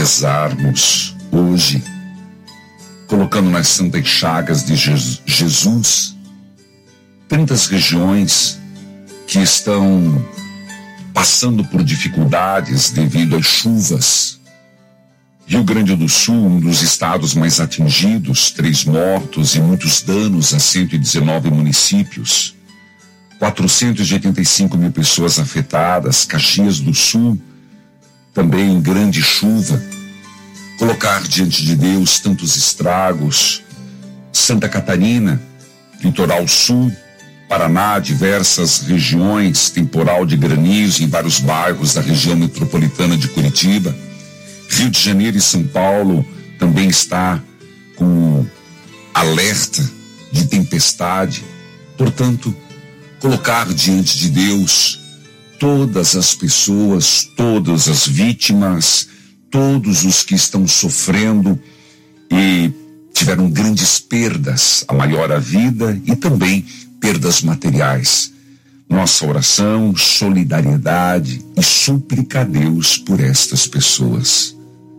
rezarmos hoje, colocando nas santas chagas de Jesus tantas regiões que estão passando por dificuldades devido às chuvas. Rio Grande do Sul, um dos estados mais atingidos, 3 mortos e muitos danos a 119 municípios. 485 mil pessoas afetadas. Caxias do Sul, também em grande chuva. Colocar diante de Deus tantos estragos. Santa Catarina, Litoral Sul, Paraná, diversas regiões, temporal de granizo em vários bairros da região metropolitana de Curitiba. Rio de Janeiro e São Paulo também está com alerta de tempestade. Portanto, colocar diante de Deus todas as pessoas, todas as vítimas, todos os que estão sofrendo e tiveram grandes perdas, a maior a vida e também perdas materiais. Nossa oração, solidariedade e súplica a Deus por estas pessoas.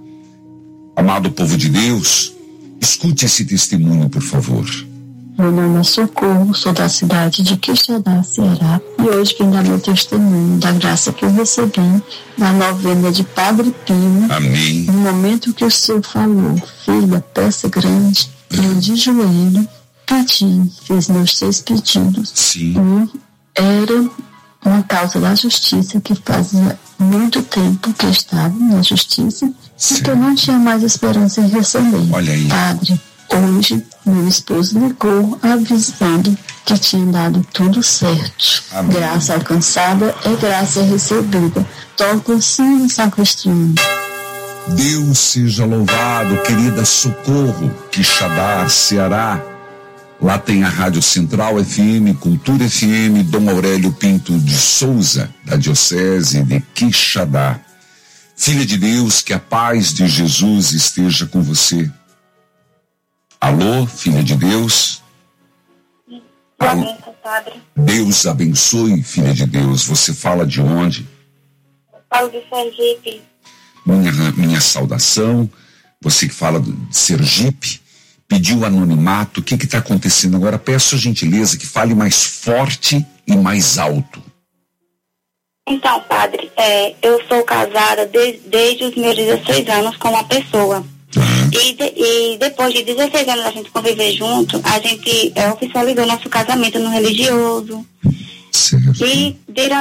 Amado povo de Deus, escute esse testemunho, por favor. Meu nome é Socorro, sou da cidade de Quixadá, Ceará, e hoje vim dar meu testemunho da graça que eu recebi na novena de Padre Pio. Amém. No momento que o Senhor falou, filha, peça grande, eu de joelho, pedi, fiz meus 6 pedidos. Sim. Era uma causa da justiça que fazia muito tempo que eu estava na justiça e que eu não tinha mais esperança em receber. Olha aí. Padre, hoje meu esposo ligou avisando que tinha dado tudo certo. Amém. Graça alcançada é graça recebida. Toca o sino sacristino. Deus seja louvado, querida Socorro, Quixadá, Ceará. Lá tem a Rádio Central FM, Cultura FM, Dom Aurélio Pinto de Souza, da Diocese de Quixadá. Filha de Deus, que a paz de Jesus esteja com você. Alô, filha de Deus? Alô, padre. Deus abençoe, filha de Deus. Você fala de onde? Falo de Sergipe. Minha saudação. Você que fala de Sergipe. Pediu anonimato, o que está acontecendo agora? Peço a gentileza que fale mais forte e mais alto. Então, padre, eu sou casada desde os meus 16 anos com uma pessoa. E depois de 16 anos a gente conviver junto, a gente oficializou nosso casamento no religioso. Certo. E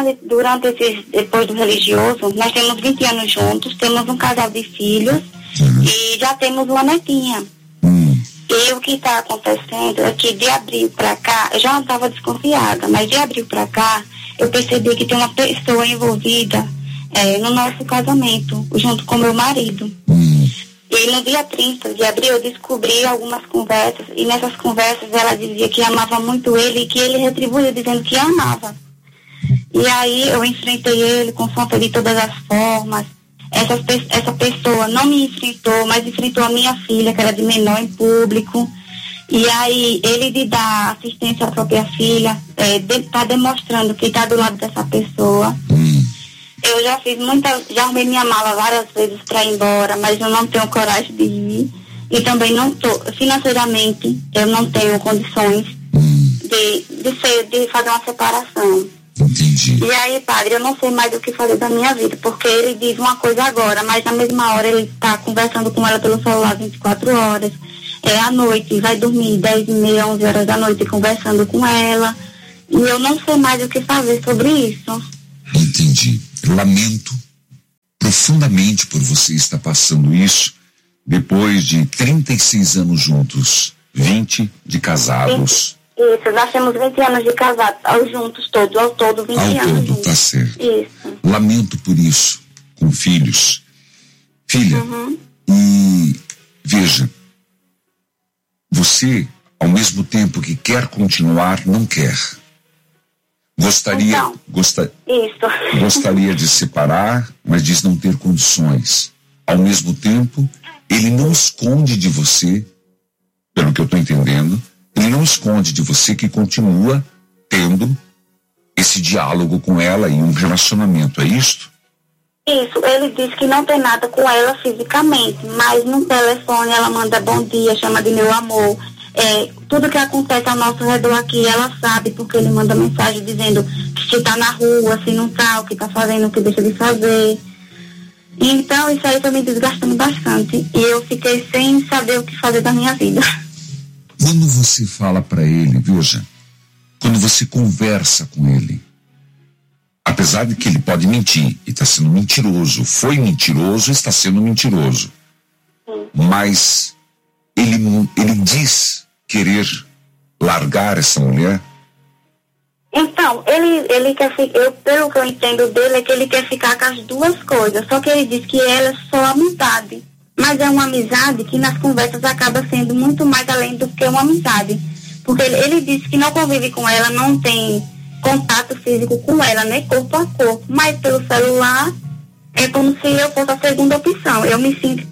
depois do religioso, nós temos 20 anos juntos, temos um casal de filhos e já temos uma netinha. E o que está acontecendo é que de abril para cá, eu já não estava desconfiada, mas de abril para cá, eu percebi que tem uma pessoa envolvida no nosso casamento, junto com meu marido. E no dia 30 de abril eu descobri algumas conversas, e nessas conversas ela dizia que amava muito ele e que ele retribuiu dizendo que amava. E aí eu enfrentei ele, confrontei de todas as formas. Essa pessoa não me enfrentou, mas enfrentou a minha filha, que era de menor, em público. E aí, ele de dar assistência à própria filha, tá demonstrando que está do lado dessa pessoa. Eu já já arrumei minha mala várias vezes para ir embora, mas eu não tenho coragem de ir. E também financeiramente, eu não tenho condições de fazer uma separação. Entendi. E aí, padre, eu não sei mais o que fazer da minha vida, porque ele diz uma coisa agora, mas na mesma hora ele está conversando com ela pelo celular 24 horas, à noite, vai dormir 10h30, 11 horas da noite conversando com ela, e eu não sei mais o que fazer sobre isso. Entendi. Lamento profundamente por você estar passando isso, depois de 36 anos juntos, 20 de casados. Isso, nós temos 20 anos de casado, juntos todos, ao todo 20 anos. Ao todo, tá certo. Isso. Lamento por isso, com filhos. Filha, e veja, você, ao mesmo tempo que quer continuar, não quer. Gostaria de separar, mas diz não ter condições. Ao mesmo tempo, ele não esconde de você, pelo que eu estou entendendo, ele não esconde de você que continua tendo esse diálogo com ela e um relacionamento, é isto? Isso, ele disse que não tem nada com ela fisicamente, mas no telefone ela manda bom dia, chama de meu amor. Tudo que acontece ao nosso redor aqui, ela sabe, porque ele manda mensagem dizendo que se tá na rua, se não tá, o que tá fazendo, o que deixa de fazer. Então, isso aí foi me desgastando bastante. E eu fiquei sem saber o que fazer da minha vida. Quando você fala para ele, veja, quando você conversa com ele, apesar de que ele pode mentir, e está sendo mentiroso, foi mentiroso, está sendo mentiroso. Mas ele diz querer largar essa mulher? Então, ele quer ficar, pelo que eu entendo dele, é que ele quer ficar com as duas coisas. Só que ele diz que ela é só amizade. Mas é uma amizade que nas conversas acaba sendo muito mais além do que uma amizade. Porque ele disse que não convive com ela, não tem contato físico com ela, nem corpo a corpo. Mas pelo celular, é como se eu fosse a segunda opção. Eu me sinto...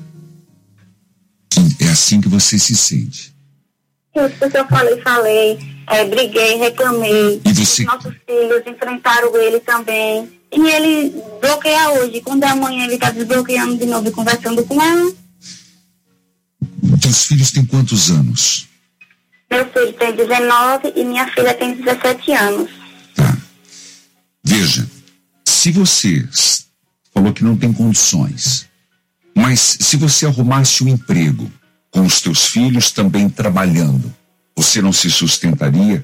É assim que você se sente? Isso, porque eu falei, briguei, reclamei. E você... Nossos filhos enfrentaram ele também. E ele bloqueia hoje. Quando é amanhã, ele está desbloqueando de novo e conversando com ela. Teus filhos têm quantos anos? Meu filho tem 19 e minha filha tem 17 anos. Tá. Veja, se você falou que não tem condições, mas se você arrumasse um emprego com os teus filhos também trabalhando, você não se sustentaria?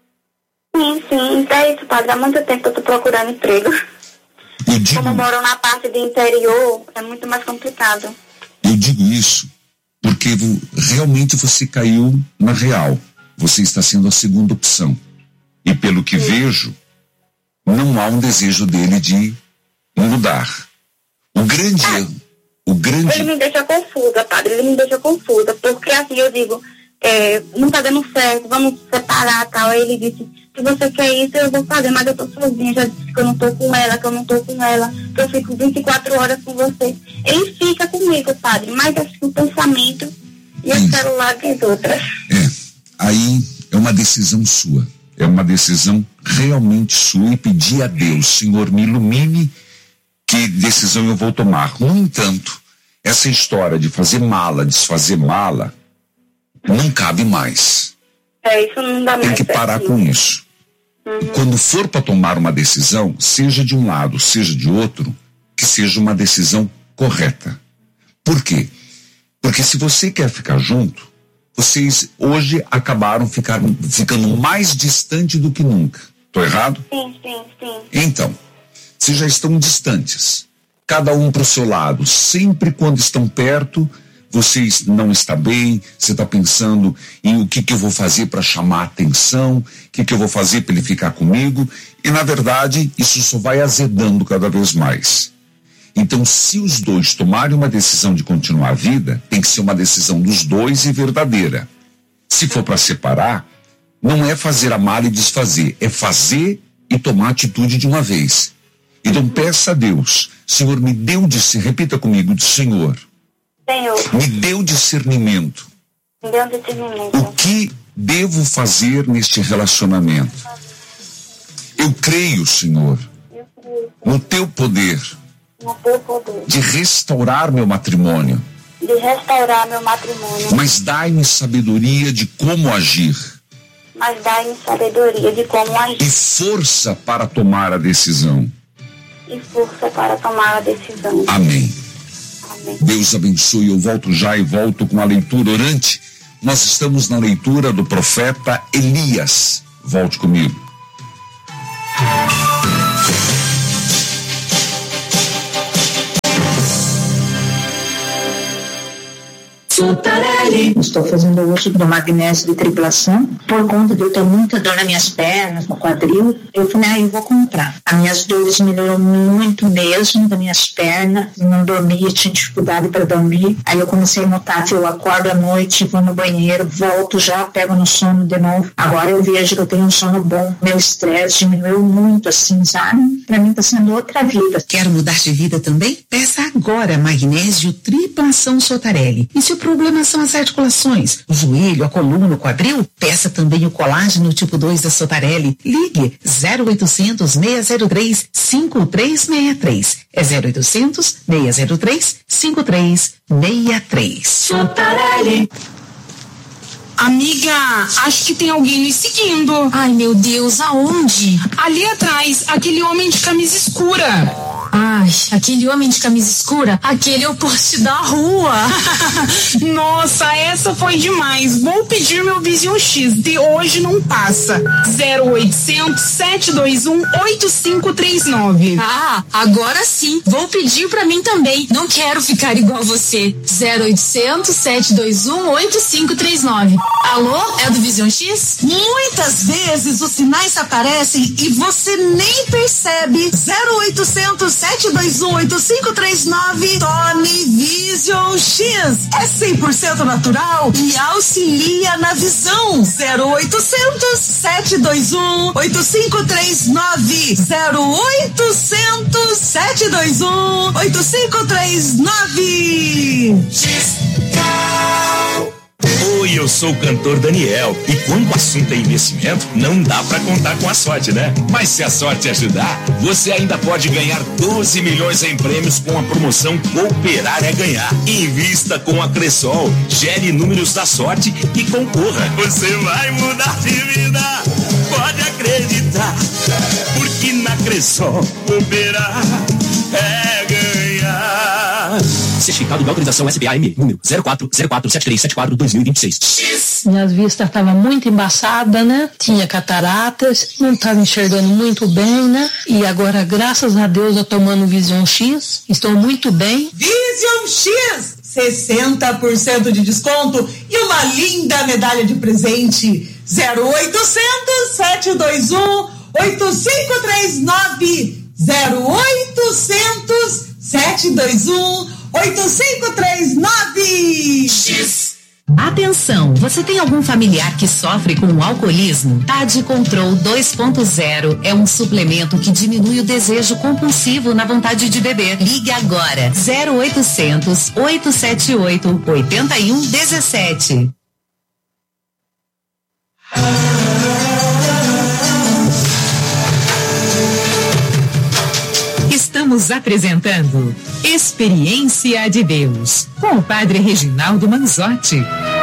Sim, é isso, padre. Há muito tempo eu estou procurando emprego. Como eu moro na parte do interior, é muito mais complicado. Eu digo isso porque realmente você caiu na real. Você está sendo a segunda opção. E pelo que vejo, não há um desejo dele de mudar. O grande erro. Ele me deixa confusa, padre. Ele me deixa confusa. Porque assim eu digo, não está dando certo, vamos separar tal. Aí ele disse, se você quer isso, eu vou fazer, mas eu tô sozinha, já disse que eu não tô com ela, que eu fico 24 horas com você. Ele fica comigo, padre, mas acho que o pensamento e o celular tem outras. Aí é uma decisão sua, é uma decisão realmente sua, e pedir a Deus, Senhor, me ilumine, que decisão eu vou tomar. No entanto, essa história de fazer mala, desfazer mala, não cabe mais. Isso não dá mais. Tem que parar com isso. Quando for para tomar uma decisão, seja de um lado, seja de outro, que seja uma decisão correta. Por quê? Porque se você quer ficar junto, vocês hoje acabaram ficando mais distante do que nunca. Tô errado? Sim. Então, vocês já estão distantes. Cada um para o seu lado. Sempre quando estão perto, vocês não estão bem, você está pensando em o que eu vou fazer para chamar a atenção, o que eu vou fazer para ele ficar comigo, e na verdade isso só vai azedando cada vez mais. Então, se os dois tomarem uma decisão de continuar a vida, tem que ser uma decisão dos dois e verdadeira. Se for para separar, não é fazer a mala e desfazer, é fazer e tomar atitude de uma vez. Então peça a Deus, Senhor, me deu repita comigo, Senhor, me deu discernimento. O que devo fazer neste relacionamento? Eu creio, Senhor, no teu poder de restaurar meu matrimônio. Mas dai-me sabedoria de como agir. E força para tomar a decisão. Amém. Deus abençoe. Eu volto já e volto com a leitura orante. Nós estamos na leitura do profeta Elias. Volte comigo. Estou fazendo uso do magnésio de tripulação por conta de eu ter muita dor nas minhas pernas, no quadril. Eu falei, eu vou comprar. As minhas dores melhoraram muito mesmo, das minhas pernas. Não dormia, tinha dificuldade para dormir. Aí eu comecei a notar que eu acordo à noite, vou no banheiro, volto já, pego no sono de novo. Agora eu vejo que eu tenho um sono bom. Meu estresse diminuiu muito, assim, sabe? Para mim está sendo outra vida. Quer mudar de vida também? Peça agora magnésio tripla Tripulação Sotarelli. E se o problema são as articulações, o joelho, a coluna, o quadril, peça também o colágeno tipo 2 da Sotarelli. Ligue 0800 603 5363. É 0800 603 5363. Sotarelli. Amiga, acho que tem alguém nos seguindo. Ai, meu Deus, aonde? Ali atrás, aquele homem de camisa escura. Ai, aquele homem de camisa escura, aquele é o poste da rua. Nossa, essa foi demais. Vou pedir meu Vision X, de hoje não passa. 0800 721 8539. Ah, agora sim. Vou pedir pra mim também. Não quero ficar igual você. 0800 721 8539. Alô, é do Vision X? Muitas vezes os sinais aparecem e você nem percebe. 0800 721 8539. Tome Vision X. É 100% natural e auxilia na visão. 0800 721 8539. 0800 721 8539. Oi, eu sou o cantor Daniel e quando o assunto é investimento, não dá pra contar com a sorte, né? Mas se a sorte ajudar, você ainda pode ganhar 12 milhões em prêmios com a promoção Cooperar é Ganhar. Invista com a Cressol, gere números da sorte e concorra. Você vai mudar de vida, pode acreditar, porque na Cressol cooperar é ganhar. Certificado de autorização SBAM, número 04047374-2026. Minhas vistas estavam muito embaçadas, né? Tinha cataratas, não estava enxergando muito bem, né? E agora, graças a Deus, eu tomando Vision X, estou muito bem. Vision X! 60% de desconto e uma linda medalha de presente. 0800 721 8539. 0800 721 8539. X. Atenção, você tem algum familiar que sofre com o alcoolismo? TAD Control 2.0 é um suplemento que diminui o desejo compulsivo na vontade de beber. Ligue agora, 0800 878 8117. Estamos apresentando Experiência de Deus com o Padre Reginaldo Manzotti.